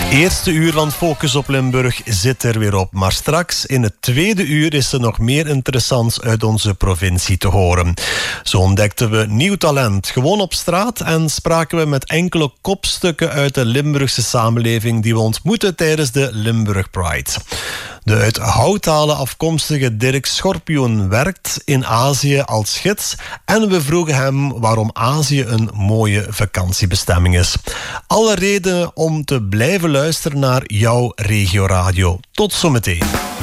Eerste uur van Focus op Limburg zit er weer op. Maar straks in het tweede uur is er nog meer interessants uit onze provincie te horen. Zo ontdekten we nieuw talent gewoon op straat en spraken we met enkele kopstukken uit de Limburgse samenleving die we ontmoeten tijdens de Limburg Pride. De uit Houthalen afkomstige Dirk Schorpioen werkt in Azië als gids en we vroegen hem waarom Azië een mooie vakantiebestemming is. Alle redenen om te blijven luisteren naar jouw regioradio. Tot zometeen.